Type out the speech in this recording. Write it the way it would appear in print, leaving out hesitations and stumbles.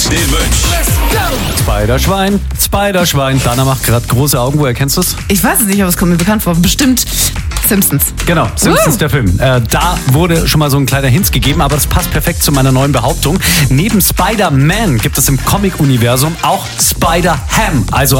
den Wünsch. Spider-Schwein, Spider-Schwein. Dana macht gerade große Augen. Woher kennst du es? Ich weiß es nicht, aber es kommt mir bekannt vor. Bestimmt Simpsons. Genau, Simpsons, der Film. Da wurde schon mal so ein kleiner Hint gegeben, aber das passt perfekt zu meiner neuen Behauptung. Neben Spider-Man gibt es im Comic-Universum auch Spider-Ham. Also